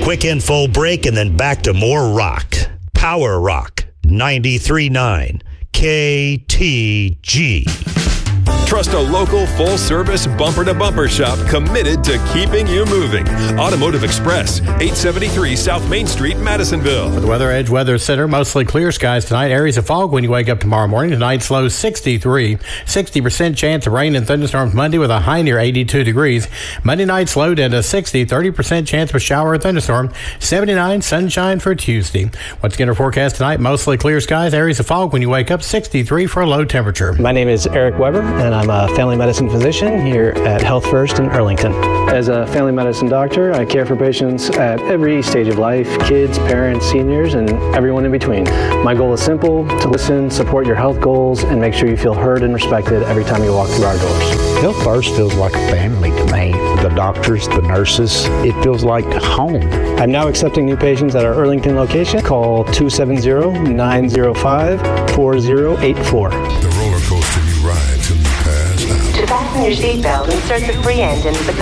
Quick info break and then back to more rock. Power Rock 93.9 KTG. Trust a local full-service bumper-to-bumper shop committed to keeping you moving. Automotive Express, 873 South Main Street, Madisonville. For the Weather Edge Weather Center, mostly clear skies tonight. Areas of fog when you wake up tomorrow morning. Tonight's low 63. 60% chance of rain and thunderstorms Monday with a high near 82 degrees. Monday night's low down to 60. 30% chance of a shower or thunderstorm. 79 sunshine for Tuesday. Once again, our forecast tonight, mostly clear skies. Areas of fog when you wake up. 63 for a low temperature. My name is Eric Weber, and I'm a family medicine physician here at Health First in Arlington. As a family medicine doctor, I care for patients at every stage of life, kids, parents, seniors, and everyone in between. My goal is simple: to listen, support your health goals, and make sure you feel heard and respected every time you walk through our doors. Health First feels like a family to me. The doctors, the nurses, it feels like home. I'm now accepting new patients at our Arlington location. Call 270-905-4084. The roller coaster you ride till you pass out. To fasten your seatbelt, insert the free end into the